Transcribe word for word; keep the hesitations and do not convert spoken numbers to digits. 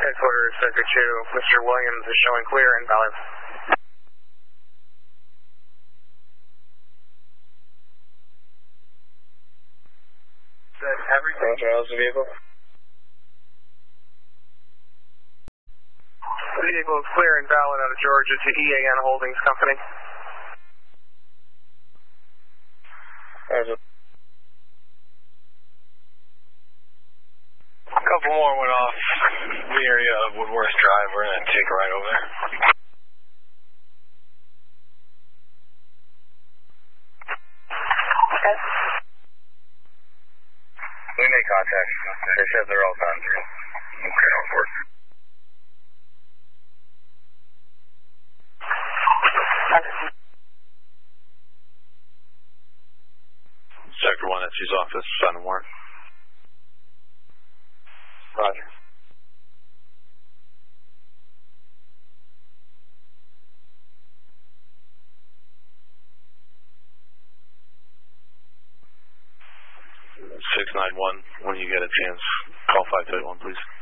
Headquarters, Sector two. Mister Williams is showing clear and valid. Everything. How's the vehicle? The vehicle is clear and valid out of Georgia to E A N Holdings Company. How's it? A couple more went off the area of Woodworth Drive. We're going to take a ride over there. Okay. We made contact. They said they're all done through. Okay, of course. Sector one, that's his office, sign and warrant. Roger. six nine one, when you get a chance, call five two eight one, please.